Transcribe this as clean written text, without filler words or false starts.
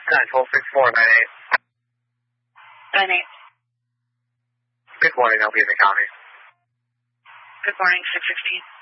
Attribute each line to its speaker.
Speaker 1: 9-12-6-4-9-8.
Speaker 2: 9-8.
Speaker 1: Good morning, I'll be in the county.
Speaker 2: Good morning, 616.